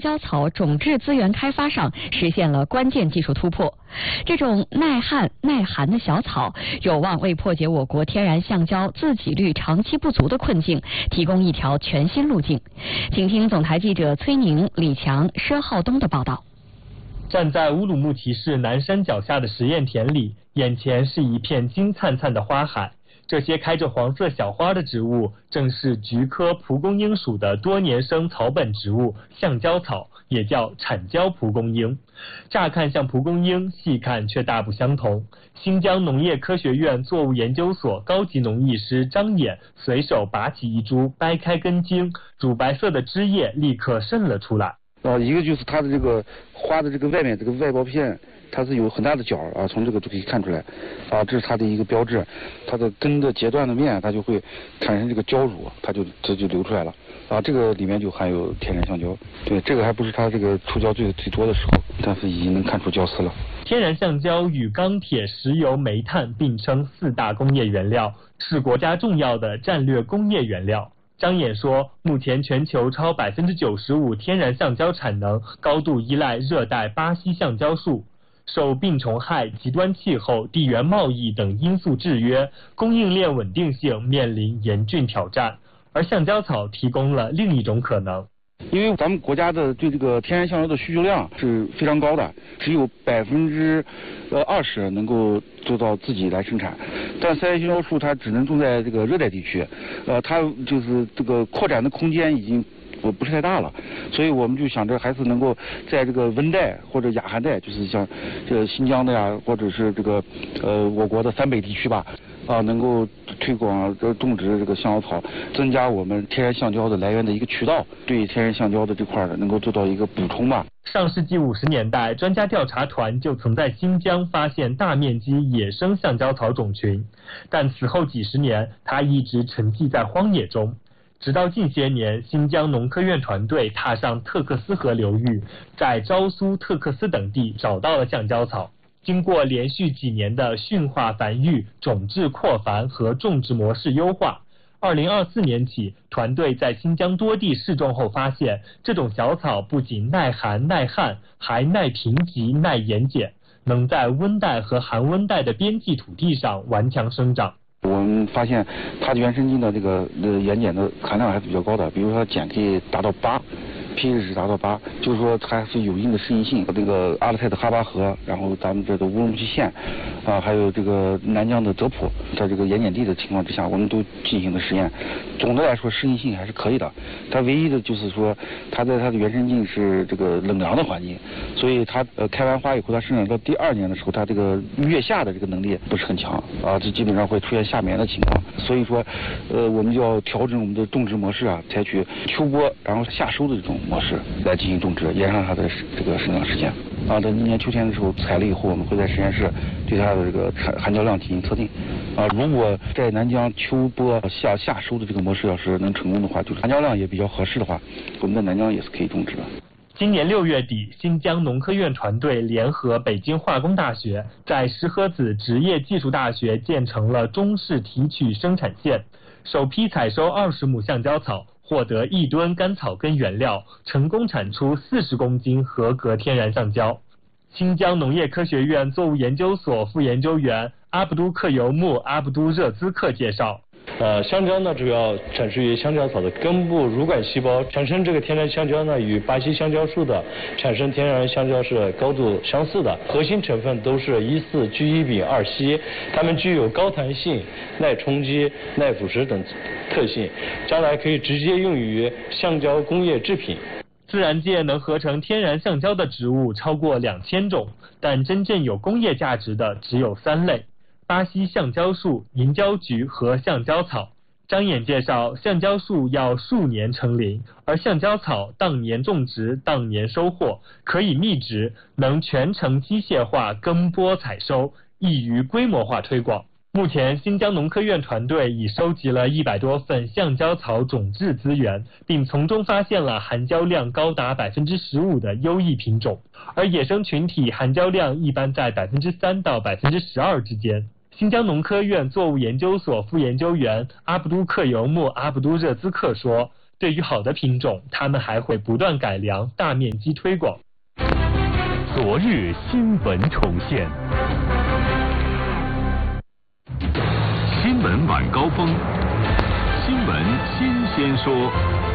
蕉草种质资源开发上实现了关键技术突破。这种耐旱耐寒的小草有望为破解我国天然橡胶自给率长期不足的困境提供一条全新路径。请听总台记者崔宁、李强、佘浩东的报道。 站在乌鲁木齐市南山脚下的实验田里，眼前是一片金灿灿的花海。这些开着黄色小花的植物，正是菊科蒲公英属的多年生草本植物橡胶草，也叫产胶蒲公英。乍看像蒲公英，细看却大不相同。新疆农业科学院作物研究所高级农艺师张衍随手拔起一株，掰开根茎，乳白色的汁液立刻渗了出来。 一个就是它的这个花的这个外面这个外包片，它是有很大的角啊，从这个就可以看出来啊，这是它的一个标志。它的根的截断的面，它就会产生这个胶乳，它就流出来了啊，这个里面就含有天然橡胶。对，这个还不是它这个出胶最多的时候，但是已经能看出胶丝了。 天然橡胶与钢铁、石油、煤炭并称4大工业原料，是国家重要的战略工业原料。张衍说，目前全球超95%天然橡胶产能高度依赖热带巴西橡胶树，受病虫害、极端气候、地缘贸易等因素制约，供应链稳定性面临严峻挑战，而橡胶草提供了另一种可能。 因为咱们国家的对这个天然橡胶的需求量是非常高的，只有20%能够做到自己来生产，但天然橡胶树它只能种在这个热带地区，它就是这个扩展的空间已经不是太大了，所以我们就想着还是能够在这个温带或者亚寒带，就是像这新疆的呀，或者是这个我国的3北地区吧。能够推广种植这个橡胶草，增加我们天然橡胶的来源的一个渠道，对天然橡胶的这块能够做到一个补充吧。 上世纪50年代，专家调查团就曾在新疆发现大面积野生橡胶草种群，但此后几十年，它一直沉寂在荒野中。直到近些年，新疆农科院团队踏上特克斯河流域，在昭苏、特克斯等地找到了橡胶草。经过连续几年的驯化繁育、种质扩繁和种植模式优化，2024年起，团队在新疆多地试种后发现，这种小草不仅耐寒耐旱，还耐贫瘠、耐盐碱，能在温带和寒温带的边际土地上顽强生长。 我们发现它的原生菌的这个盐碱的含量还是比较高的，比如说碱可以达到8。pH 值达到8，就是说它是有一定的适应性。这个阿勒泰的哈巴河，然后咱们这个乌鲁木齐县，还有这个南疆的德普，在这个盐碱地的情况之下，我们都进行了实验。总的来说，适应性还是可以的。它唯一的就是说，它在它的原生境是这个冷凉的环境，所以它开完花以后，它生长到第2年的时候，它这个月下的这个能力不是很强啊，这基本上会出现夏眠的情况。所以说，我们就要调整我们的种植模式啊，采取秋播然后夏收的这种模式来进行种植，延长它的这个生长时间。在今年秋天的时候采了以后，我们会在实验室对它的这个含胶量进行测定。如果在南疆秋播夏收的这个模式要是能成功的话，就是含胶量也比较合适的话，我们在南疆也是可以种植的。 今年6月底，新疆农科院团队联合北京化工大学，在石河子职业技术大学建成了中式提取生产线，首批采收20亩橡胶草，获得1吨干草根原料，成功产出40公斤合格天然橡胶。新疆农业科学院作物研究所副研究员阿卜杜克尤木阿卜杜热兹克介绍。 橡胶呢主要产生于橡胶草的根部乳管细胞，产生这个天然橡胶呢与巴西橡胶树的产生天然橡胶是高度相似的，核心成分都是14聚1丙2烯，它们具有高弹性、耐冲击、耐腐蚀等特性，将来可以直接用于橡胶工业制品。 自然界能合成天然橡胶的植物超过2000种，但真正有工业价值的只有3类：巴西橡胶树、银胶菊和橡胶草。张衍介绍，橡胶树要数年成林，而橡胶草当年种植当年收获，可以密植，能全程机械化耕播采收，易于规模化推广。目前，新疆农科院团队已收集了100多份橡胶草种质资源，并从中发现了含胶量高达15%的优异品种，而野生群体含胶量一般在3%到12%之间。新疆农科院作物研究所副研究员阿卜杜克尤木阿卜杜热兹克说， 对于好的品种，他们还会不断改良，大面积推广。 昨日新闻重现，新闻晚高峰，新闻新鲜说。